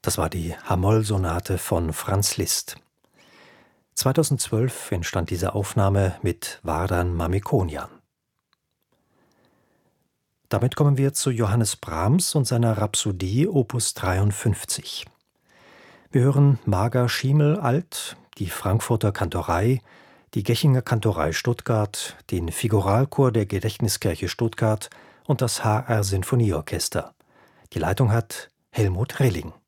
Das war die H-Moll-Sonate von Franz Liszt. 2012 entstand diese Aufnahme mit Vardan Mamikonian. Damit kommen wir zu Johannes Brahms und seiner Rhapsodie Opus 53. Wir hören Marga Schiemel-Alt, die Frankfurter Kantorei, die Gechinger Kantorei Stuttgart, den Figuralchor der Gedächtniskirche Stuttgart und das HR Sinfonieorchester. Die Leitung hat Helmut Relling.